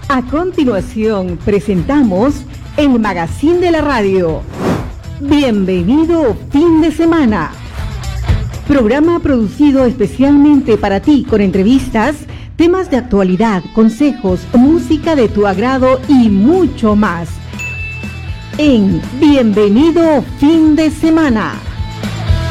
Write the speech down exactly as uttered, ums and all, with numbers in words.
A continuación presentamos el Magazine de la Radio. Bienvenido fin de semana. Programa producido especialmente para ti con entrevistas, temas de actualidad, consejos, música de tu agrado y mucho más. En Bienvenido fin de semana.